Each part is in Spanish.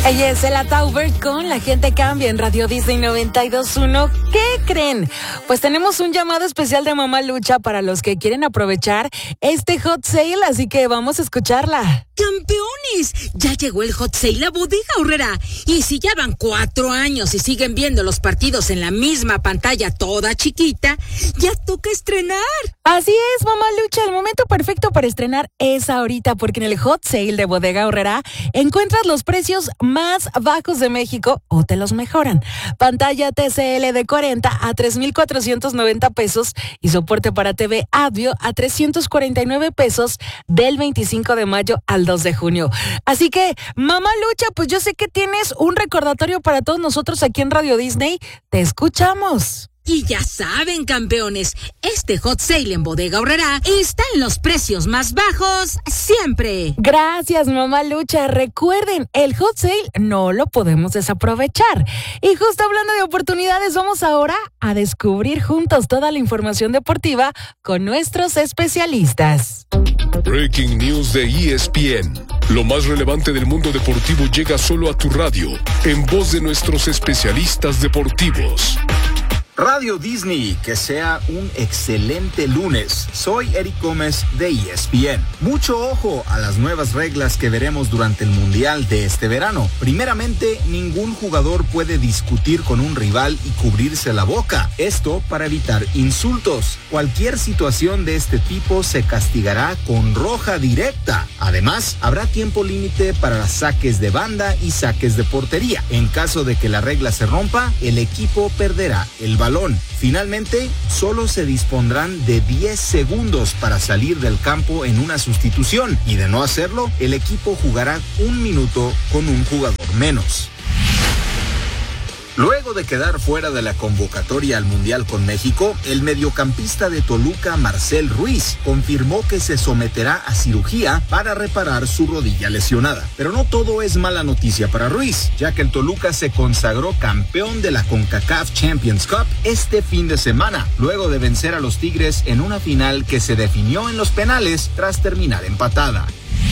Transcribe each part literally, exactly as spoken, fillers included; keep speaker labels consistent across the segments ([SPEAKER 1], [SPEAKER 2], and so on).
[SPEAKER 1] Ella es Ella Taubert con La Gente Cambia en Radio Disney noventa y dos punto uno. ¿Qué creen? Pues tenemos un llamado especial de Mamá Lucha para los que quieren aprovechar este hot sale, así que vamos a escucharla.
[SPEAKER 2] ¡Campeones! Ya llegó el hot sale a Bodega Aurrera. Y si ya van cuatro años y siguen viendo los partidos en la misma pantalla toda chiquita, ya toca estrenar.
[SPEAKER 1] Así es, Mamá Lucha, el momento perfecto para estrenar es ahorita, porque en el hot sale de Bodega Aurrera encuentras los precios más bajos de México o te los mejoran. Pantalla T C L de cuarenta a tres mil cuatrocientos noventa pesos y soporte para T V Advio a trescientos cuarenta y nueve pesos del veinticinco de mayo al dos de junio. Así que, Mamá Lucha, pues yo sé que tienes un recordatorio para todos nosotros aquí en Radio Disney. Te escuchamos.
[SPEAKER 2] Y ya saben, campeones, este hot sale en Bodega Aurrera está en los precios más bajos siempre.
[SPEAKER 1] Gracias, Mamá Lucha. Recuerden, el hot sale no lo podemos desaprovechar. Y justo hablando de oportunidades, vamos ahora a descubrir juntos toda la información deportiva con nuestros especialistas.
[SPEAKER 3] Breaking News de E S P N. Lo más relevante del mundo deportivo llega solo a tu radio, en voz de nuestros especialistas deportivos.
[SPEAKER 4] Radio Disney, que sea un excelente lunes. Soy Eric Gómez de E S P N. Mucho ojo a las nuevas reglas que veremos durante el Mundial de este verano. Primeramente, ningún jugador puede discutir con un rival y cubrirse la boca. Esto para evitar insultos. Cualquier situación de este tipo se castigará con roja directa. Además, habrá tiempo límite para las saques de banda y saques de portería. En caso de que la regla se rompa, el equipo perderá el balón. Balón. Finalmente, solo se dispondrán de diez segundos para salir del campo en una sustitución y de no hacerlo, el equipo jugará un minuto con un jugador menos. Luego de quedar fuera de la convocatoria al Mundial con México, el mediocampista de Toluca, Marcel Ruiz, confirmó que se someterá a cirugía para reparar su rodilla lesionada. Pero no todo es mala noticia para Ruiz, ya que el Toluca se consagró campeón de la CONCACAF Champions Cup este fin de semana, luego de vencer a los Tigres en una final que se definió en los penales tras terminar empatada.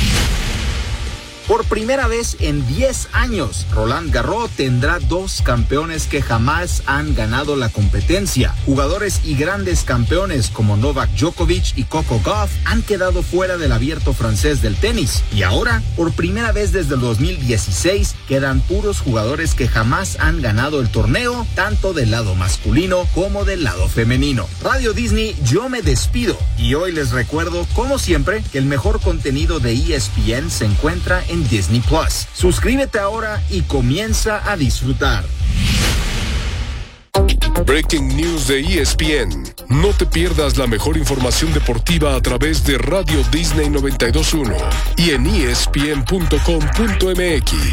[SPEAKER 4] Por primera vez en diez años, Roland Garros tendrá dos campeones que jamás han ganado la competencia. Jugadores y grandes campeones como Novak Djokovic y Coco Gauff han quedado fuera del abierto francés del tenis. Y ahora, por primera vez desde el dos mil dieciséis, quedan puros jugadores que jamás han ganado el torneo, tanto del lado masculino como del lado femenino. Radio Disney, yo me despido. Y hoy les recuerdo, como siempre, que el mejor contenido de E S P N se encuentra en en Disney Plus. Suscríbete ahora y comienza a disfrutar.
[SPEAKER 3] Breaking News de E S P N. No te pierdas la mejor información deportiva a través de Radio Disney noventa y dos punto uno y en E S P N punto com punto M X.